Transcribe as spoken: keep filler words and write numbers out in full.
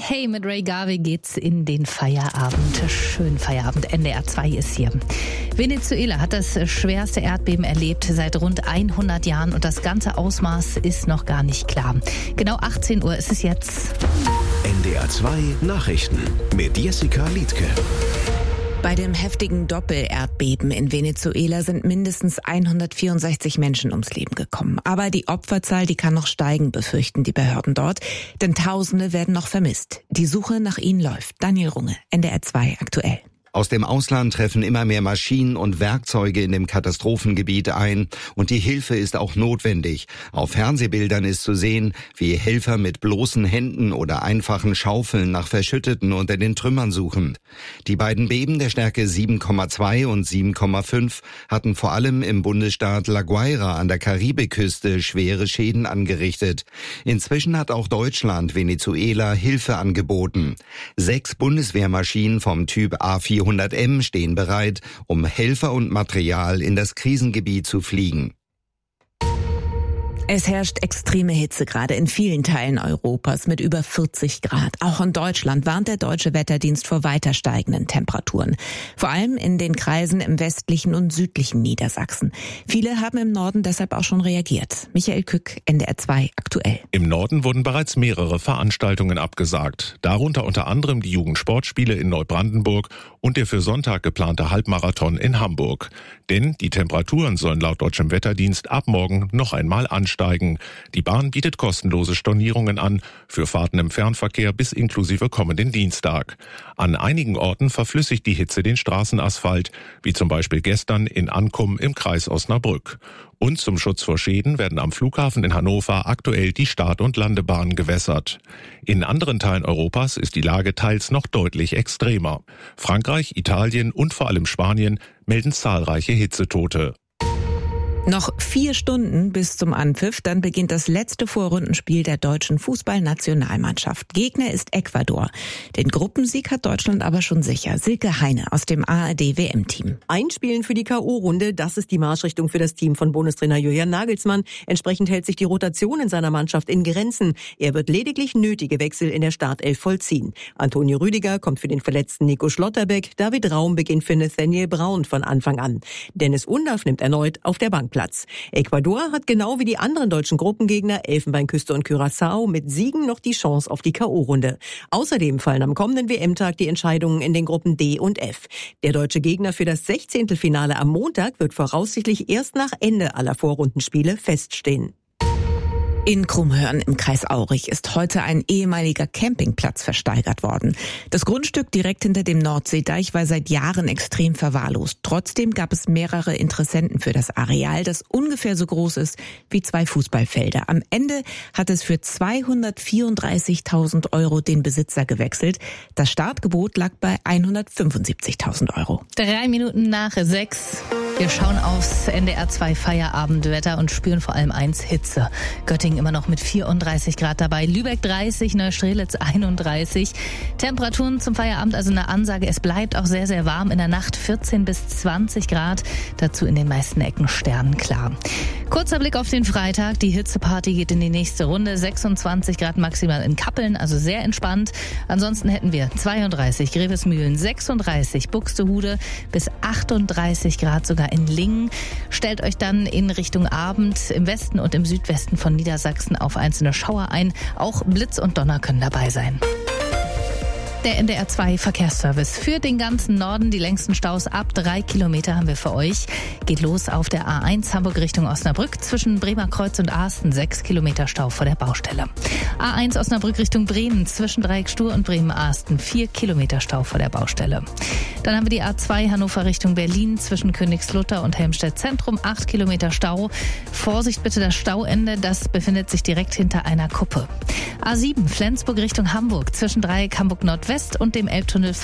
Hey, mit Ray Garvey geht's in den Feierabend. Schönen Feierabend. N D R zwei ist hier. Venezuela hat das schwerste Erdbeben erlebt seit rund hundert Jahren und das ganze Ausmaß ist noch gar nicht klar. Genau achtzehn Uhr ist es jetzt. N D R zwei Nachrichten mit Jessica Liedtke. Bei dem heftigen Doppel-Erdbeben in Venezuela sind mindestens hundertvierundsechzig Menschen ums Leben gekommen. Aber die Opferzahl, die kann noch steigen, befürchten die Behörden dort. Denn Tausende werden noch vermisst. Die Suche nach ihnen läuft. Daniel Runge, N D R zwei aktuell. Aus dem Ausland treffen immer mehr Maschinen und Werkzeuge in dem Katastrophengebiet ein und die Hilfe ist auch notwendig. Auf Fernsehbildern ist zu sehen, wie Helfer mit bloßen Händen oder einfachen Schaufeln nach Verschütteten unter den Trümmern suchen. Die beiden Beben der Stärke sieben Komma zwei und sieben Komma fünf hatten vor allem im Bundesstaat La Guaira an der Karibikküste schwere Schäden angerichtet. Inzwischen hat auch Deutschland Venezuela Hilfe angeboten. Sechs Bundeswehrmaschinen vom Typ A vierhundert M stehen bereit, um Helfer und Material in das Krisengebiet zu fliegen. Es herrscht extreme Hitze gerade in vielen Teilen Europas mit über vierzig Grad. Auch in Deutschland warnt der Deutsche Wetterdienst vor weiter steigenden Temperaturen. Vor allem in den Kreisen im westlichen und südlichen Niedersachsen. Viele haben im Norden deshalb auch schon reagiert. Michael Kück, N D R zwei aktuell. Im Norden wurden bereits mehrere Veranstaltungen abgesagt. Darunter unter anderem die Jugendsportspiele in Neubrandenburg und der für Sonntag geplante Halbmarathon in Hamburg. Denn die Temperaturen sollen laut Deutschem Wetterdienst ab morgen noch einmal ansteigen. Die Bahn bietet kostenlose Stornierungen an für Fahrten im Fernverkehr bis inklusive kommenden Dienstag. An einigen Orten verflüssigt die Hitze den Straßenasphalt, wie zum Beispiel gestern in Ankum im Kreis Osnabrück. Und zum Schutz vor Schäden werden am Flughafen in Hannover aktuell die Start- und Landebahnen gewässert. In anderen Teilen Europas ist die Lage teils noch deutlich extremer. Frankreich, Italien und vor allem Spanien melden zahlreiche Hitzetote. Noch vier Stunden bis zum Anpfiff, dann beginnt das letzte Vorrundenspiel der deutschen Fußballnationalmannschaft. Gegner ist Ecuador. Den Gruppensieg hat Deutschland aber schon sicher. Silke Heine aus dem A R D W M-Team. Einspielen für die K O-Runde, das ist die Marschrichtung für das Team von Bundestrainer Julian Nagelsmann. Entsprechend hält sich die Rotation in seiner Mannschaft in Grenzen. Er wird lediglich nötige Wechsel in der Startelf vollziehen. Antonio Rüdiger kommt für den verletzten Nico Schlotterbeck. David Raum beginnt für Nathaniel Braun von Anfang an. Dennis Undaff nimmt erneut auf der Bank Platz. Ecuador hat genau wie die anderen deutschen Gruppengegner Elfenbeinküste und Curaçao mit Siegen noch die Chance auf die K O-Runde. Außerdem fallen am kommenden W M-Tag die Entscheidungen in den Gruppen D und F. Der deutsche Gegner für das Sechzehntelfinale am Montag wird voraussichtlich erst nach Ende aller Vorrundenspiele feststehen. In Krummhörn im Kreis Aurich ist heute ein ehemaliger Campingplatz versteigert worden. Das Grundstück direkt hinter dem Nordseedeich war seit Jahren extrem verwahrlost. Trotzdem gab es mehrere Interessenten für das Areal, das ungefähr so groß ist wie zwei Fußballfelder. Am Ende hat es für zweihundertvierunddreißigtausend Euro den Besitzer gewechselt. Das Startgebot lag bei hundertfünfundsiebzigtausend Euro. Drei Minuten nach sechs. Wir schauen aufs N D R zwei Feierabendwetter und spüren vor allem eins: Hitze. Göttingen immer noch mit vierunddreißig Grad dabei, Lübeck dreißig, Neustrelitz einunddreißig. Temperaturen zum Feierabend, also eine Ansage, es bleibt auch sehr, sehr warm. In der Nacht vierzehn bis zwanzig Grad, dazu in den meisten Ecken sternenklar. Kurzer Blick auf den Freitag, die Hitzeparty geht in die nächste Runde. sechsundzwanzig Grad maximal in Kappeln, also sehr entspannt. Ansonsten hätten wir zweiunddreißig Grevesmühlen, sechsunddreißig Buxtehude bis achtunddreißig Grad sogar in Lingen. Stellt euch dann in Richtung Abend im Westen und im Südwesten von Niedersachsen auf einzelne Schauer ein. Auch Blitz und Donner können dabei sein. Der N D R zwei Verkehrsservice für den ganzen Norden. Die längsten Staus ab drei Kilometer haben wir für euch. Geht los auf der A eins Hamburg Richtung Osnabrück. Zwischen Bremerkreuz und Asten sechs Kilometer Stau vor der Baustelle. A eins Osnabrück Richtung Bremen. Zwischen Dreiecksstuhr und Bremen-Asten vier Kilometer Stau vor der Baustelle. Dann haben wir die A zwei Hannover Richtung Berlin. Zwischen Königslutter und Helmstedt Zentrum acht Kilometer Stau. Vorsicht bitte, das Stauende, das befindet sich direkt hinter einer Kuppe. A sieben Flensburg Richtung Hamburg. Zwischen Dreieck Hamburg Nordwest und dem Elbtunnel